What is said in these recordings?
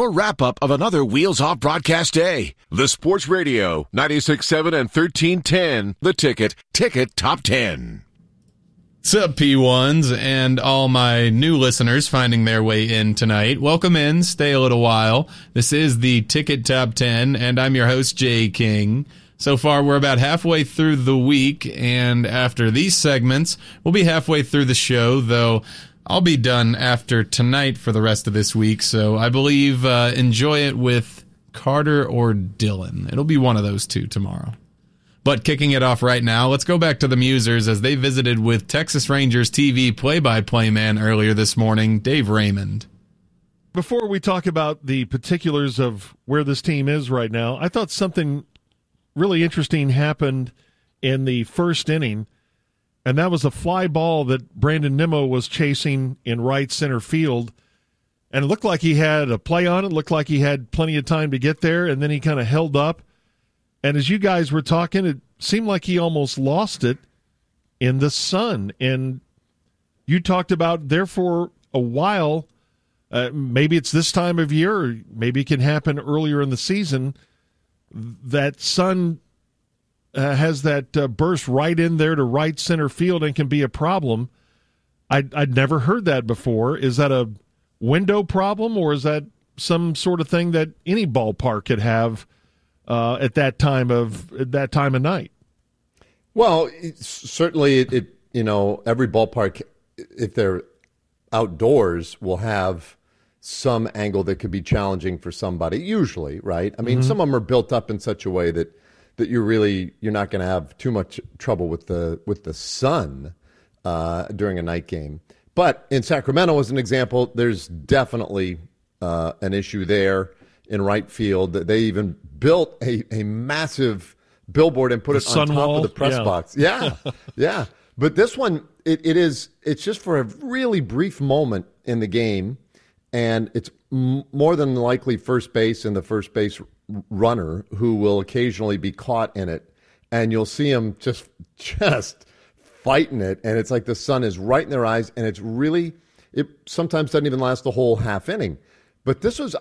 or wrap-up of another Wheels Off broadcast day. The Sports Radio, 96.7 and 1310, The Ticket, Ticket Top 10. What's up, P1s, and all my new listeners finding their way in tonight. Welcome in, stay a little while. This is the Ticket Top 10, and I'm your host, Jay King. So far, we're about halfway through the week, and after these segments, we'll be halfway through the show, though I'll be done after tonight for the rest of this week, so I believe enjoy it with Carter or Dylan. It'll be one of those two tomorrow. But kicking it off right now, let's go back to the Musers as they visited with Texas Rangers TV play-by-play man earlier this morning, Dave Raymond. Before we talk about the particulars of where this team is right now, I thought something really interesting happened in the first inning, and that was a fly ball that Brandon Nimmo was chasing in right center field, and it looked like he had a play on it, looked like he had plenty of time to get there, and then he kind of held up. And as you guys were talking, it seemed like he almost lost it in the sun. And you talked about there for a while, maybe it's this time of year, or maybe it can happen earlier in the season, that sun has that burst right in there to right center field and can be a problem. I'd never heard that before. Is that a window problem, or is that some sort of thing that any ballpark could have at that time of night? Well, certainly it every ballpark, if they're outdoors, will have some angle that could be challenging for somebody, usually, right? I mean, some of them are built up in such a way that you're not going to have too much trouble with the sun during a night game. But in Sacramento, as an example, there's definitely an issue there in right field. They even built a massive billboard and put it on top of the press box. Yeah, yeah. But this one, it's just for a really brief moment in the game, and it's more than likely first base and the first base runner who will occasionally be caught in it, and you'll see him just fighting it, and it's like the sun is right in their eyes, and it sometimes doesn't even last the whole half inning. But this was,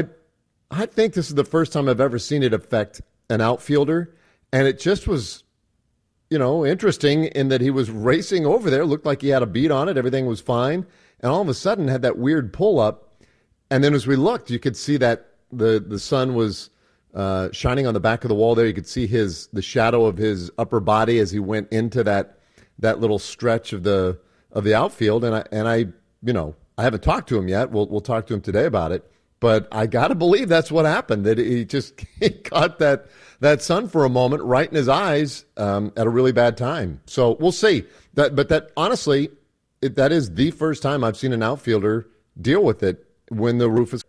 I think this is the first time I've ever seen it affect an outfielder, and it just was, interesting in that he was racing over there, looked like he had a beat on it, everything was fine, and all of a sudden had that weird pull-up, and then as we looked, you could see that the sun was shining on the back of the wall there. You could see the shadow of his upper body as he went into that little stretch of the outfield, and I haven't talked to him yet. We'll talk to him today about it. But I got to believe that's what happened, that he caught that sun for a moment right in his eyes at a really bad time. So we'll see. But honestly, that is the first time I've seen an outfielder deal with it when the roof is.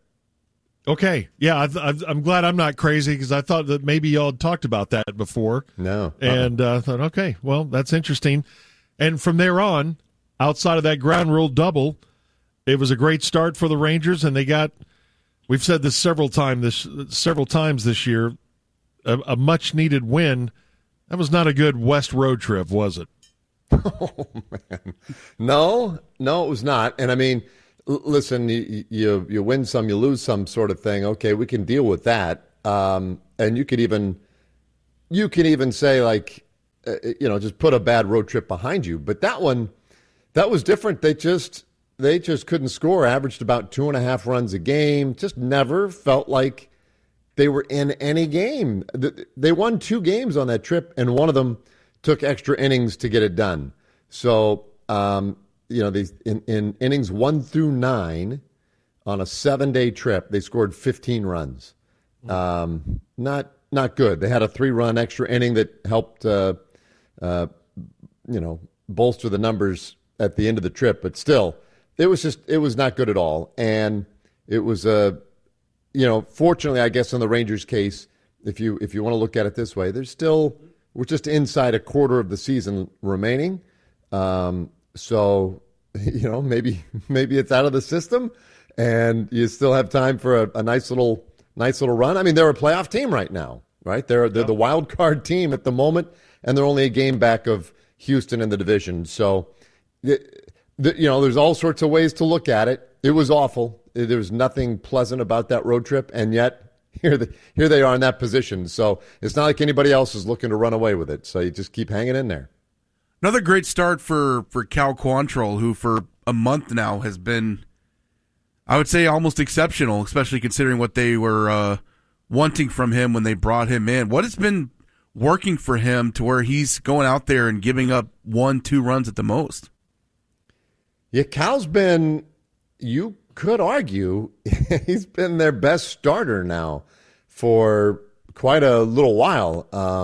Okay. Yeah, I'm glad I'm not crazy, because I thought that maybe y'all had talked about that before. No. And I thought, okay, well, that's interesting. And from there on, outside of that ground rule double, it was a great start for the Rangers, and they got – we've said this several times this year, a much-needed win. That was not a good West road trip, was it? Oh, man. No, it was not. And, I mean, listen, you win some, you lose some sort of thing. Okay, we can deal with that. And you could even say, like, just put a bad road trip behind you. But that one, that was different. They just couldn't score, averaged about 2.5 runs a game, just never felt like they were in any game. They won 2 games on that trip, and one of them took extra innings to get it done. So, in innings 1 through 9 on a 7-day trip, they scored 15 runs. Not good. They had a 3-run extra inning that helped, bolster the numbers at the end of the trip, but still, it was not good at all. And it was fortunately, I guess in the Rangers case, if you want to look at it this way, we're just inside a quarter of the season remaining. So, maybe it's out of the system and you still have time for a nice little run. I mean, they're a playoff team right now, right? They're the wild card team at the moment, and they're only a game back of Houston in the division. So, there's all sorts of ways to look at it. It was awful. There was nothing pleasant about that road trip, and yet here they are in that position. So it's not like anybody else is looking to run away with it. So you just keep hanging in there. Another great start for Cal Quantrill, who for a month now has been, I would say, almost exceptional, especially considering what they were wanting from him when they brought him in. What has been working for him to where he's going out there and giving up 1-2 runs at the most? Yeah, Cal's been, you could argue, he's been their best starter now for quite a little while.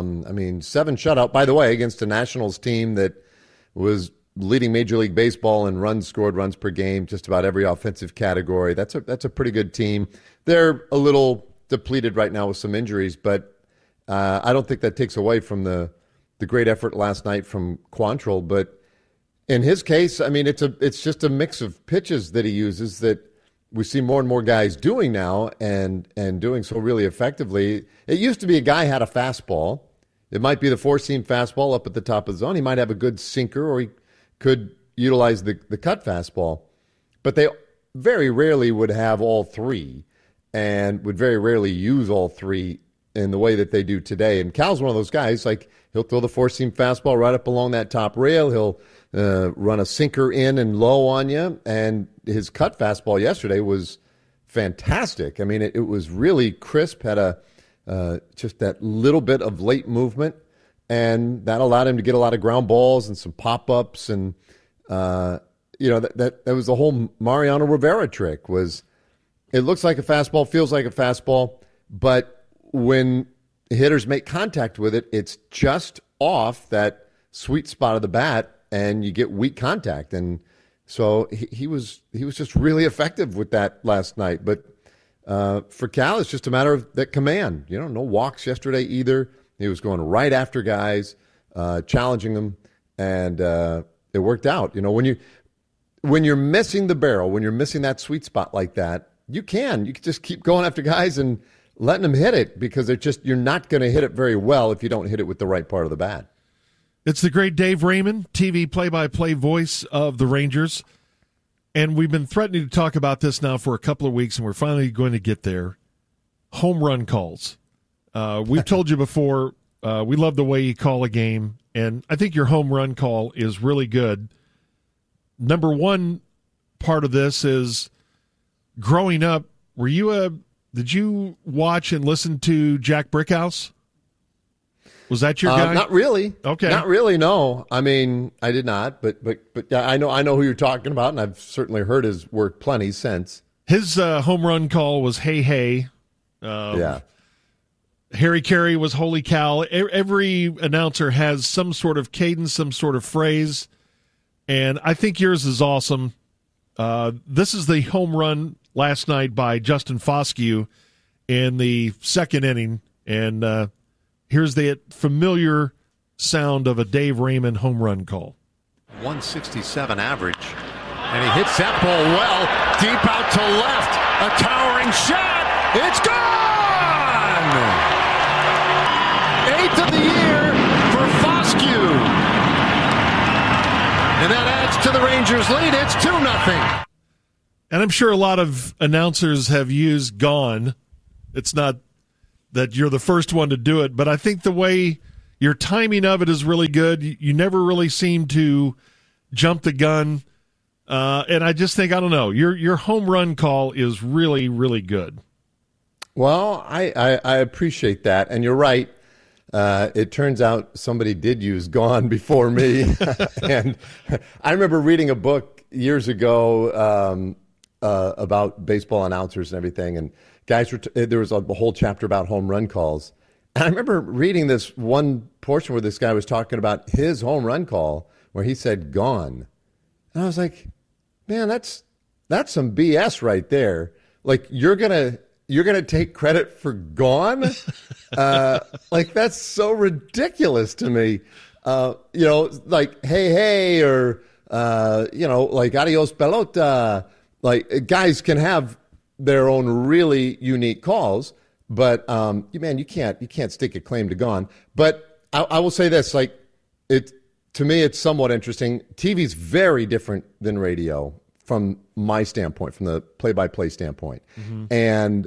7 shutout, by the way, against a Nationals team that was leading Major League Baseball in runs scored, runs per game, just about every offensive category. That's a pretty good team. They're a little depleted right now with some injuries, but I don't think that takes away from the great effort last night from Quantrill. But in his case, I mean, it's just a mix of pitches that he uses that we see more and more guys doing now and doing so really effectively. It used to be a guy had a fastball. It might be the four-seam fastball up at the top of the zone. He might have a good sinker, or he could utilize the cut fastball. But they very rarely would have all three and would very rarely use all three in the way that they do today. And Cal's one of those guys, like he'll throw the four-seam fastball right up along that top rail. He'll run a sinker in and low on you, and his cut fastball yesterday was fantastic. I mean, it was really crisp, had just that little bit of late movement, and that allowed him to get a lot of ground balls and some pop-ups, and that was the whole Mariano Rivera trick. Was it looks like a fastball, feels like a fastball, but when hitters make contact with it, it's just off that sweet spot of the bat, and you get weak contact. And so he was just really effective with that last night. But for Cal, it's just a matter of that command. No walks yesterday either. He was going right after guys, challenging them, and it worked out. When you're missing the barrel, when you're missing that sweet spot like that, you can just keep going after guys and letting them hit it, because you're not going to hit it very well if you don't hit it with the right part of the bat. It's the great Dave Raymond, TV play-by-play voice of the Rangers. And we've been threatening to talk about this now for a couple of weeks, and we're finally going to get there. Home run calls. We've told you before, we love the way you call a game, and I think your home run call is really good. Number one part of this is, growing up, did you watch and listen to Jack Brickhouse? Was that your guy? Not really. Okay. Not really, no. I mean, I did not, but I know who you're talking about, and I've certainly heard his work plenty since. His home run call was "Hey Hey." Yeah. Harry Carey was "Holy Cow." Every announcer has some sort of cadence, some sort of phrase, and I think yours is awesome. This is the home run last night by Justin Foscue in the second inning, and here's the familiar sound of a Dave Raymond home run call. 167 average, and he hits that ball well, deep out to left, a towering shot, it's gone! 8th of the year for Foscue, and that adds to the Rangers' lead. It's 2-0. And I'm sure a lot of announcers have used "gone." It's not that you're the first one to do it, but I think the way your timing of it is really good. You never really seem to jump the gun, and I just think, I don't know, your home run call is really, really good. Well, I appreciate that, and you're right. It turns out somebody did use "gone" before me, and I remember reading a book years ago about baseball announcers and everything, and guys there was a whole chapter about home run calls. And I remember reading this one portion where this guy was talking about his home run call where he said "gone." And I was like, man, that's some BS right there. Like, you're gonna take credit for "gone"? Like, that's so ridiculous to me. Like "hey, hey," or like "adios pelota." Like, guys can have their own really unique calls, but you can't stick a claim to "gone." But I will say this: like, to me, it's somewhat interesting. TV's very different than radio from my standpoint, from the play-by-play standpoint. And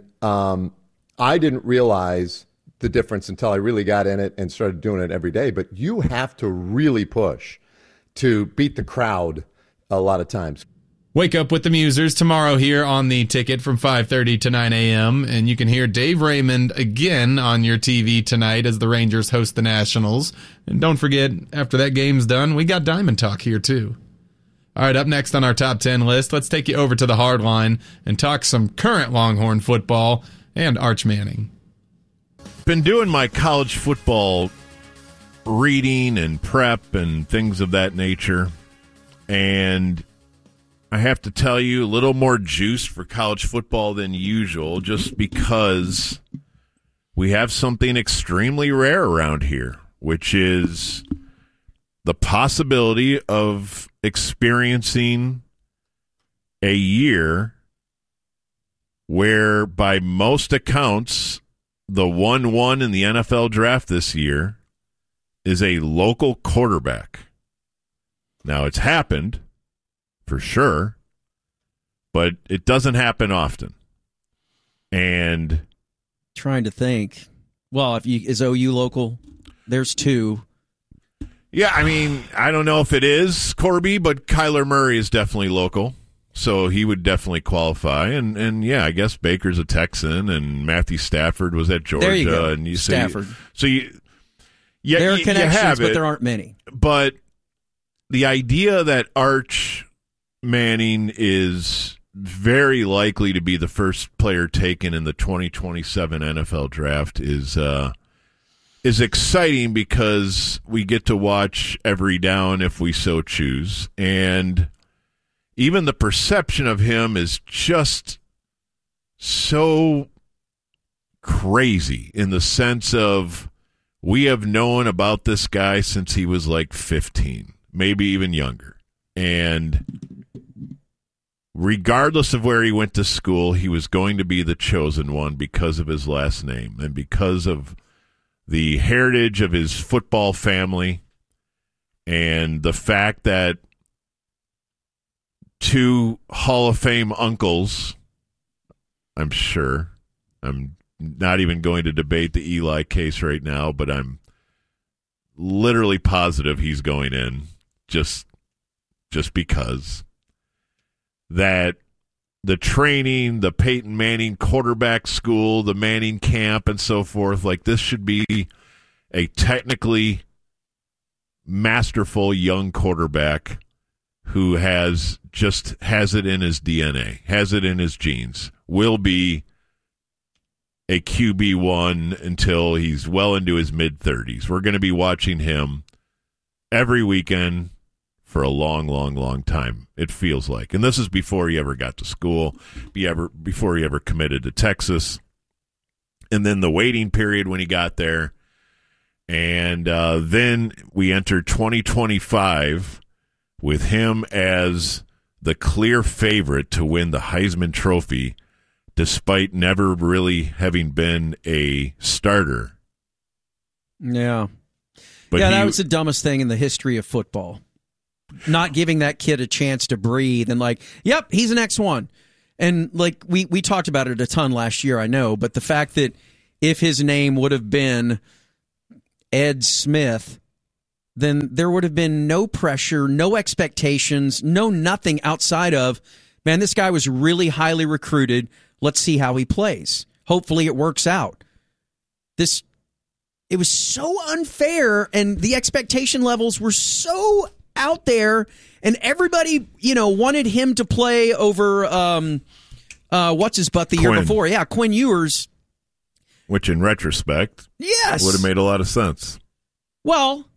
I didn't realize the difference until I really got in it and started doing it every day. But you have to really push to beat the crowd a lot of times. Wake up with the Musers tomorrow here on The Ticket from 5:30 to 9 a.m. And you can hear Dave Raymond again on your TV tonight as the Rangers host the Nationals. And don't forget, after that game's done, we got Diamond Talk here too. All right, up next on our top 10 list, let's take you over to the hard line and talk some current Longhorn football and Arch Manning. Been doing my college football reading and prep and things of that nature. And I have to tell you, a little more juice for college football than usual, just because we have something extremely rare around here, which is the possibility of experiencing a year where, by most accounts, the 1-1 in the NFL draft this year is a local quarterback. Now, it's happened, for sure, but it doesn't happen often. And trying to think. Well, is OU local? There's two. Yeah, I mean, I don't know if it is Corby, but Kyler Murray is definitely local, so he would definitely qualify. And yeah, I guess Baker's a Texan, and Matthew Stafford was at Georgia. There you go. And you Stafford. There are connections, but there aren't many. But the idea that Arch Manning is very likely to be the first player taken in the 2027 NFL draft is exciting, because we get to watch every down if we so choose. And even the perception of him is just so crazy, in the sense of, we have known about this guy since he was like 15, maybe even younger. And regardless of where he went to school, he was going to be the chosen one because of his last name and because of the heritage of his football family, and the fact that two Hall of Fame uncles, I'm sure, I'm not even going to debate the Eli case right now, but I'm literally positive he's going in just because. That the training, the Peyton Manning quarterback school, the Manning camp, and so forth, like, this should be a technically masterful young quarterback who has it in his DNA, has it in his genes, will be a QB1 until he's well into his mid-30s. We're going to be watching him every weekend for a long, long, long time, it feels like. And this is before he ever got to school, before he ever committed to Texas. And then the waiting period when he got there. And then we entered 2025 with him as the clear favorite to win the Heisman Trophy, despite never really having been a starter. Yeah. But that was the dumbest thing in the history of football. Not giving that kid a chance to breathe and yep, he's the next one. And we talked about it a ton last year, I know, but the fact that if his name would have been Ed Smith, then there would have been no pressure, no expectations, no nothing outside of, man, this guy was really highly recruited. Let's see how he plays. Hopefully it works out. It was so unfair, and the expectation levels were so out there, and everybody, wanted him to play over what's his butt the year before. Yeah, Quinn Ewers. Which in retrospect, yes, would have made a lot of sense. Well,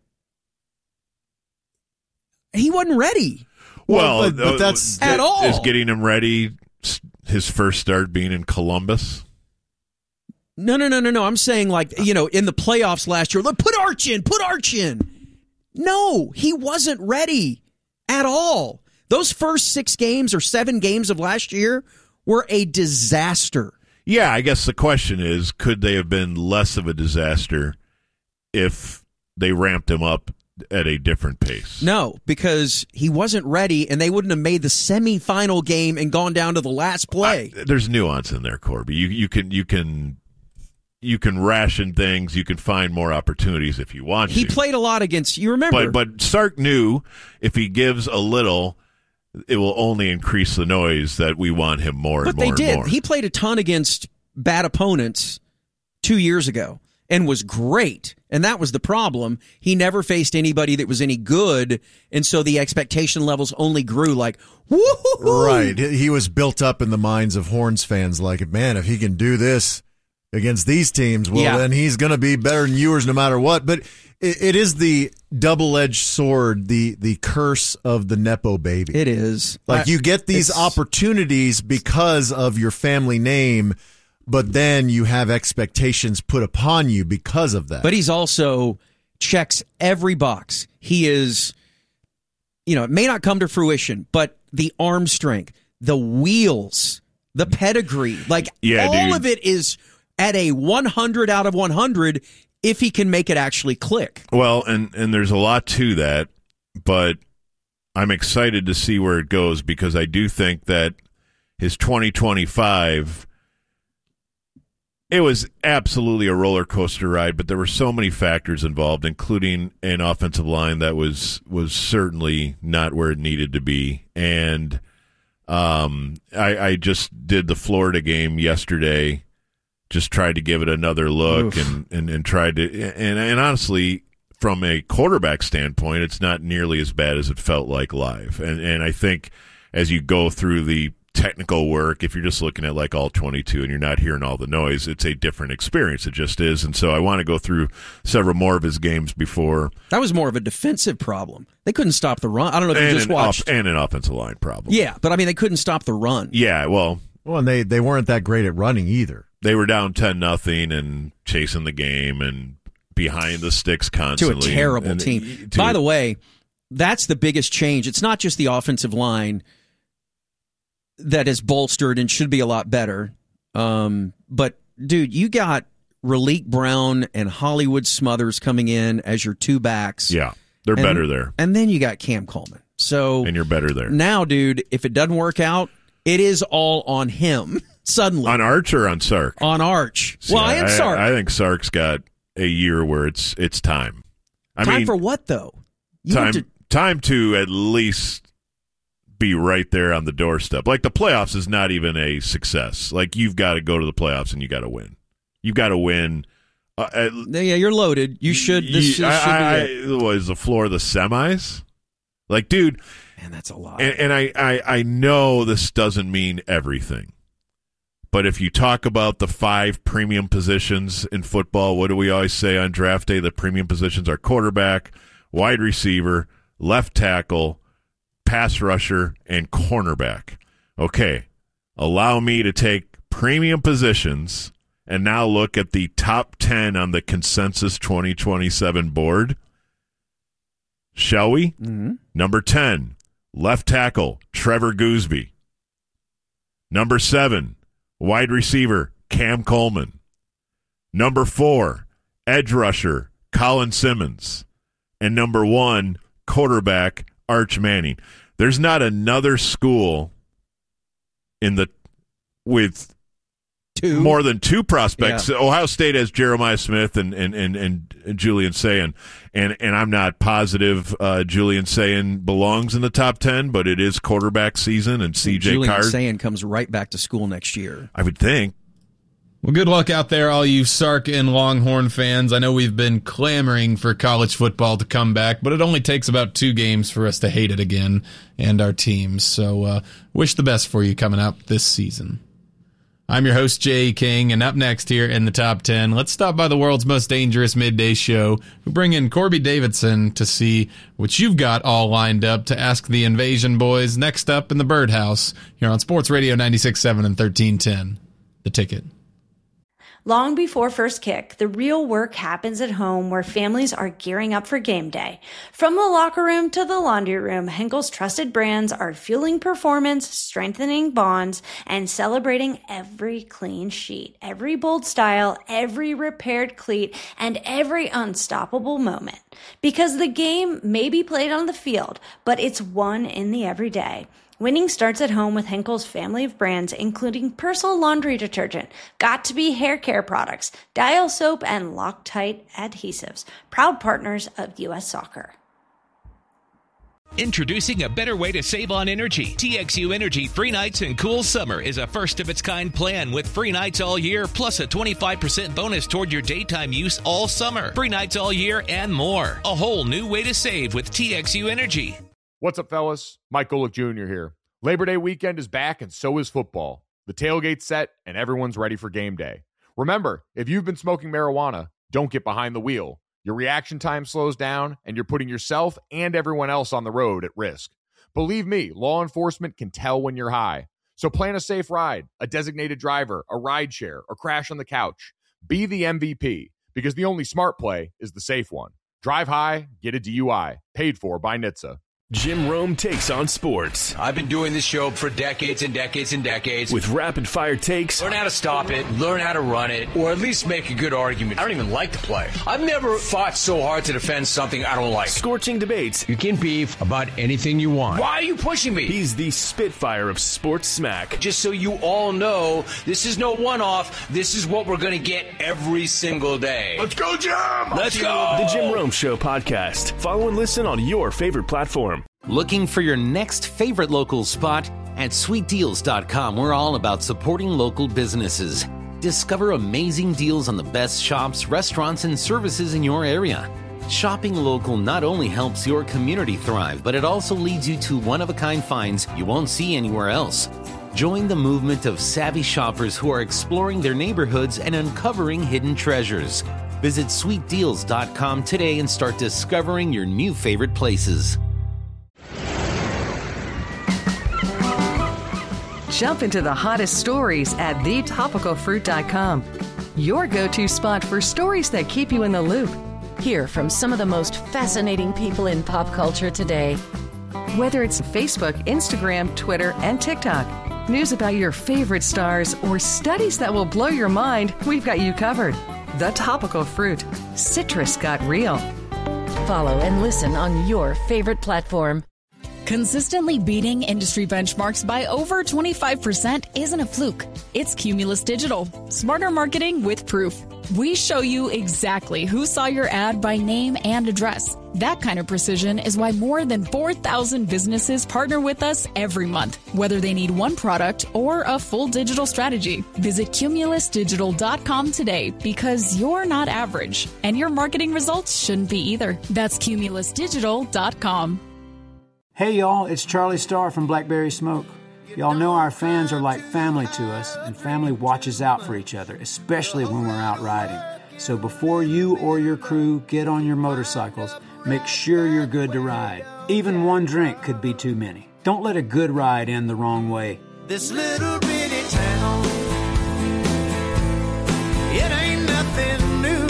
he wasn't ready. Well, but that's at all. Is getting him ready his first start being in Columbus? No. I'm saying in the playoffs last year, put Arch in. No, he wasn't ready at all. Those first 6 games or 7 games of last year were a disaster. Yeah, I guess the question is, could they have been less of a disaster if they ramped him up at a different pace. No, because he wasn't ready, and they wouldn't have made the semifinal game and gone down to the last play. There's nuance in there, Corby. You can ration things. You can find more opportunities if you want to. He played a lot against, you remember. But Sark knew if he gives a little, it will only increase the noise that we want him more and more and more. But they did. He played a ton against bad opponents 2 years ago and was great. And that was the problem. He never faced anybody that was any good, and so the expectation levels only grew like, woo-hoo-hoo! Right. He was built up in the minds of Horns fans like, man, if he can do this against these teams, well, then he's going to be better than Ewers no matter what. But it is the double-edged sword, the curse of the Nepo baby. It is. Like, you get these opportunities because of your family name, but then you have expectations put upon you because of that. But he's also checks every box. He is, it may not come to fruition, but the arm strength, the wheels, the pedigree, all of it is at a 100 out of 100 if he can make it actually click. Well, and there's a lot to that, but I'm excited to see where it goes because I do think that his 2025, it was absolutely a roller coaster ride, but there were so many factors involved, including an offensive line that was certainly not where it needed to be. And I just did the Florida game yesterday, just tried to give it another look and tried to and honestly, from a quarterback standpoint, it's not nearly as bad as it felt like live. And I think as you go through the technical work, if you're just looking at like all 22 and you're not hearing all the noise, it's a different experience. It just is. And so I want to go through several more of his games before. That was more of a defensive problem. They couldn't stop the run. I don't know if you just watched. And an offensive line problem. Yeah, but I mean, they couldn't stop the run. Yeah, well, and they weren't that great at running either. They were down 10-0 and chasing the game and behind the sticks constantly. To a terrible team. By the way, that's the biggest change. It's not just the offensive line that is bolstered and should be a lot better. But, dude, you got Raleek Brown and Hollywood Smothers coming in as your two backs. Yeah, they're better there. And then you got Cam Coleman. And you're better there. Now, dude, if it doesn't work out, it is all on him suddenly. On Arch or on Sark? On Arch. See, and Sark. I think Sark's got a year where it's time. Time for what, though? Time to at least be right there on the doorstep. Like, the playoffs is not even a success. Like, you've got to go to the playoffs and you got to win. You've got to win. You're loaded. You should. This should be was the floor of the semis? Like, dude. Man, that's a lot. And I know this doesn't mean everything. But if you talk about the 5 premium positions in football, what do we always say on draft day? The premium positions are quarterback, wide receiver, left tackle, pass rusher, and cornerback. Okay, allow me to take premium positions and now look at the top 10 on the consensus 2027 board. Shall we? Mm-hmm. Number 10, left tackle, Trevor Gooseby. Number 7, wide receiver, Cam Coleman. Number 4, edge rusher, Colin Simmons. And number 1, quarterback, Arch Manning. There's not another school with more than 2 prospects. Yeah. Ohio State has Jeremiah Smith and Julian Sayin. And I'm not positive Julian Sayin belongs in the top 10, but it is quarterback season, and CJ Card. Julian Sayin comes right back to school next year. I would think. Well, good luck out there, all you Sark and Longhorn fans. I know we've been clamoring for college football to come back, but it only takes about 2 games for us to hate it again and our teams. So wish the best for you coming up this season. I'm your host, Jay King, and up next here in the Top 10, let's stop by the world's most dangerous midday show. We bring in Corby Davidson to see what you've got all lined up to ask the Invasion Boys next up in the Birdhouse here on Sports Radio 96.7 and 1310. The Ticket. Long before first kick, the real work happens at home where families are gearing up for game day. From the locker room to the laundry room, Henkel's trusted brands are fueling performance, strengthening bonds, and celebrating every clean sheet, every bold style, every repaired cleat, and every unstoppable moment. Because the game may be played on the field, but it's won in the everyday. Winning starts at home with Henkel's family of brands, including Persil laundry detergent, Got2b hair care products, Dial soap, and Loctite adhesives, proud partners of U.S. Soccer. Introducing a better way to save on energy. TXU Energy Free Nights and Cool Summer is a first-of-its-kind plan with free nights all year, plus a 25% bonus toward your daytime use all summer. Free nights all year and more. A whole new way to save with TXU Energy. What's up, fellas? Mike Golick Jr. here. Labor Day weekend is back, and so is football. The tailgate's set, and everyone's ready for game day. Remember, if you've been smoking marijuana, don't get behind the wheel. Your reaction time slows down, and you're putting yourself and everyone else on the road at risk. Believe me, law enforcement can tell when you're high. So plan a safe ride, a designated driver, a ride share, or crash on the couch. Be the MVP, because the only smart play is the safe one. Drive high, get a DUI. Paid for by NHTSA. Jim Rome takes on sports. I've been doing this show for decades and decades and decades. With rapid-fire takes. Learn how to stop it, learn how to run it, or at least make a good argument. I don't even like the play. I've never fought so hard to defend something I don't like. Scorching debates. You can beef about anything you want. Why are you pushing me? He's the Spitfire of sports smack. Just so you all know, this is no one-off. This is what we're going to get every single day. Let's go, Jim! Let's go! The Jim Rome Show podcast. Follow and listen on your favorite platform. Looking for your next favorite local spot? At sweetdeals.com, we're all about supporting local businesses. Discover amazing deals on the best shops, restaurants, and services in your area. Shopping local not only helps your community thrive, but it also leads you to one-of-a-kind finds you won't see anywhere else. Join the movement of savvy shoppers who are exploring their neighborhoods and uncovering hidden treasures. Visit sweetdeals.com today and start discovering your new favorite places. Jump into the hottest stories at thetopicalfruit.com. Your go-to spot for stories that keep you in the loop. Hear from some of the most fascinating people in pop culture today. Whether it's Facebook, Instagram, Twitter, and TikTok, news about your favorite stars, or studies that will blow your mind, we've got you covered. The Topical Fruit. Citrus got real. Follow and listen on your favorite platform. Consistently beating industry benchmarks by over 25% isn't a fluke. It's Cumulus Digital. Smarter marketing with proof. We show you exactly who saw your ad by name and address. That kind of precision is why more than 4,000 businesses partner with us every month, whether they need one product or a full digital strategy. Visit cumulusdigital.com today, because you're not average, and your marketing results shouldn't be either. That's cumulusdigital.com. Hey y'all, it's Charlie Starr from Blackberry Smoke. Y'all know our fans are like family to us, and family watches out for each other, especially when we're out riding. So before you or your crew get on your motorcycles, make sure you're good to ride. Even one drink could be too many. Don't let a good ride end the wrong way. This little bitty town, it ain't nothing new.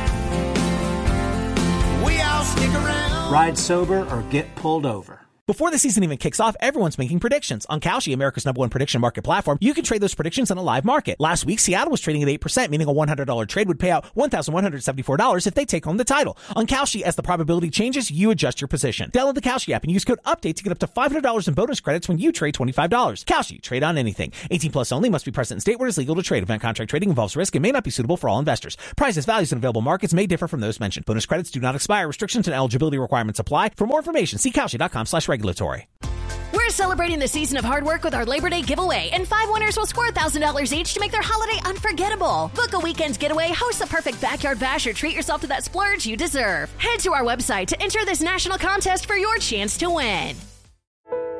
We all stick around. Ride sober or get pulled over. Before the season even kicks off, everyone's making predictions. On Kalshi, America's #1 prediction market platform, you can trade those predictions on a live market. Last week, Seattle was trading at 8%, meaning a $100 trade would pay out $1,174 if they take home the title. On Kalshi, as the probability changes, you adjust your position. Download the Kalshi app and use code UPDATE to get up to $500 in bonus credits when you trade $25. Kalshi, trade on anything. 18 plus only, must be present in state where it is legal to trade. Event contract trading involves risk and may not be suitable for all investors. Prices, values, and available markets may differ from those mentioned. Bonus credits do not expire. Restrictions and eligibility requirements apply. For more information, see Kalshi.com/regulatory. We're celebrating the season of hard work with our Labor Day giveaway, and 5 winners will score $1,000 each to make their holiday unforgettable. Book a weekend's getaway, host the perfect backyard bash, or treat yourself to that splurge you deserve. Head to our website to enter this national contest for your chance to win.